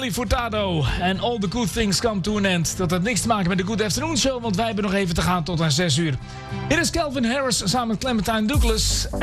Nelly Furtado en All the Good Things Come to an End. Dat heeft niks te maken met de Good Afternoon Show, want wij hebben nog even te gaan tot aan 6 uur. Hier is Calvin Harris samen met Clementine Douglas.